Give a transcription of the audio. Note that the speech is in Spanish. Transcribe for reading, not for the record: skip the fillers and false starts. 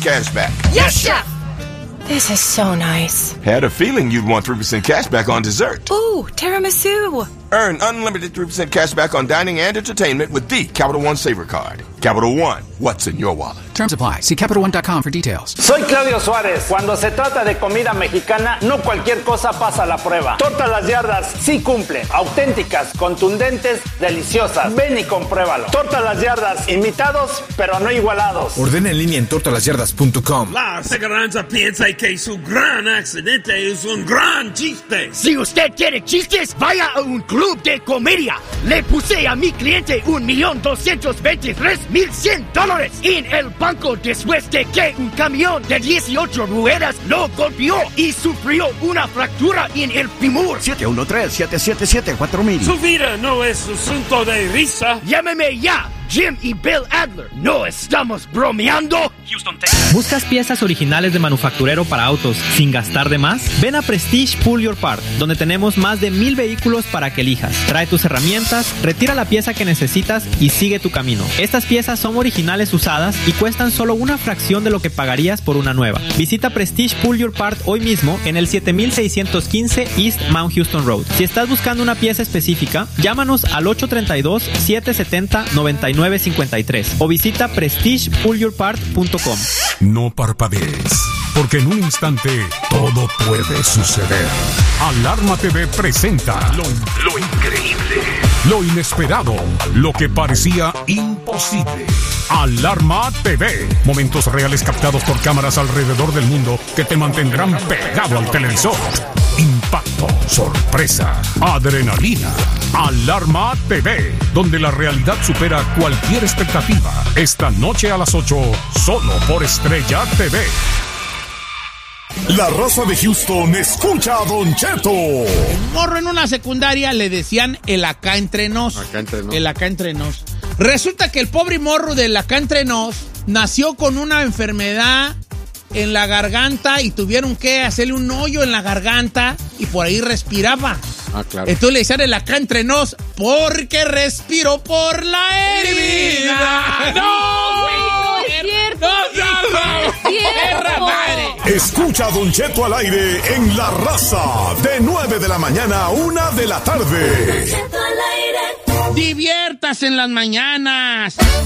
cash back. Yes, Chef! This is so nice. Had a feeling you'd want 3% cash back on dessert. Ooh, tiramisu. Earn unlimited 3% cash back on dining and entertainment with the Capital One Saver Card. Capital One, what's in your wallet? Terms apply. See CapitalOne.com for details. Soy Claudio Suárez. Cuando se trata de comida mexicana, no cualquier cosa pasa la prueba. Tortas Las Yardas sí cumplen. Auténticas, contundentes, deliciosas. Ven y compruébalo. Tortas Las Yardas, imitados, pero no igualados. Ordena en línea en tortalasyardas.com. La aseguranza piensa que su gran accidente es un gran chiste. Si usted quiere chistes, vaya a un club de comedia. Le puse a mi cliente $1,223,100 en el banco después de que un camión de 18 ruedas lo golpeó y sufrió una fractura en el fémur. 713-777-4000. Su vida no es asunto de risa. Llámeme ya, Jim y Bill Adler. No estamos bromeando. Houston, Texas. ¿Buscas piezas originales de manufacturero para autos sin gastar de más? Ven a Prestige Pull Your Part, donde tenemos más de 1,000 vehículos para que elijas. Trae tus herramientas, retira la pieza que necesitas y sigue tu camino. Estas piezas son originales usadas y cuestan solo una fracción de lo que pagarías por una nueva. Visita Prestige Pull Your Part hoy mismo en el 7615 East Mount Houston Road. Si estás buscando una pieza específica, llámanos al 832-770-9953 o visita prestigepullyourpart.com. No parpadees, porque en un instante todo puede suceder. Alarma TV presenta lo increíble, lo inesperado, lo que parecía imposible. Alarma TV, momentos reales captados por cámaras alrededor del mundo que te mantendrán pegado al televisor. Impacto, sorpresa, adrenalina. Alarma TV, donde la realidad supera cualquier expectativa. Esta noche a las 8, solo por Estrella TV. La raza de Houston escucha a Don Cheto. Un morro en una secundaria le decían el acá entre nos. El acá entre nos. Resulta que el pobre morro del acá entre nos nació con una enfermedad en la garganta y tuvieron que hacerle un hoyo en la garganta y por ahí respiraba. Ah, claro. Entonces le decían el acá entre nos porque respiró por la herida. ¡No! ¡No es cierto! ¡No! ¡Perra madre! Escucha a Don Cheto al aire en La Raza, de 9 de la mañana a 1 de la tarde. ¡Diviértase en las mañanas!